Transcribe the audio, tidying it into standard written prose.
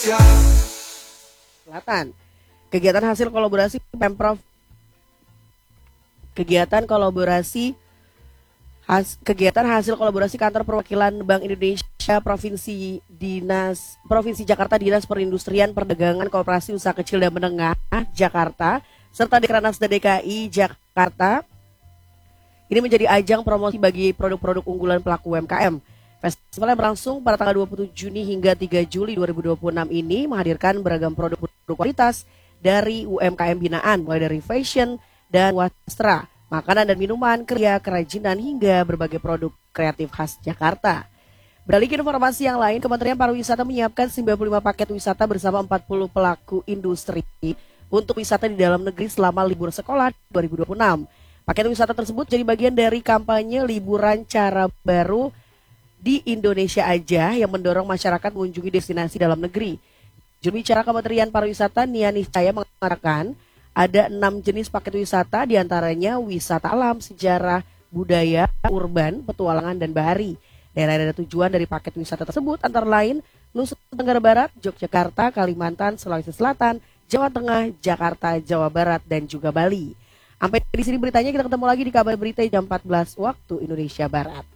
Selatan. Kegiatan hasil kolaborasi Pemprov kegiatan kolaborasi kegiatan hasil kolaborasi kantor perwakilan Bank Indonesia Provinsi Jakarta Dinas Perindustrian Perdagangan Koperasi Usaha Kecil dan Menengah Jakarta serta Dekranasda DKI Jakarta ini menjadi ajang promosi bagi produk-produk unggulan pelaku UMKM. Festival yang berlangsung pada tanggal 27 Juni hingga 3 Juli 2026 ini menghadirkan beragam produk-produk kualitas dari UMKM binaan, mulai dari fashion dan wastra, makanan dan minuman, karya kerajinan hingga berbagai produk kreatif khas Jakarta. Beralih ke informasi yang lain, Kementerian Pariwisata menyiapkan 95 paket wisata bersama 40 pelaku industri untuk wisata di dalam negeri selama libur sekolah 2026. Paket wisata tersebut jadi bagian dari kampanye liburan cara baru di Indonesia aja yang mendorong masyarakat mengunjungi destinasi dalam negeri. Juru bicara Kementerian Pariwisata Nia Niscaya mengatakan ada 6 jenis paket wisata, diantaranya wisata alam, sejarah, budaya, urban, petualangan, dan bahari. Daerah-daerah tujuan dari paket wisata tersebut antara lain Nusa Tenggara Barat, Yogyakarta, Kalimantan, Sulawesi Selatan, Jawa Tengah, Jakarta, Jawa Barat, dan juga Bali. Sampai di sini beritanya, kita ketemu lagi di kabar berita jam 14 waktu Indonesia Barat.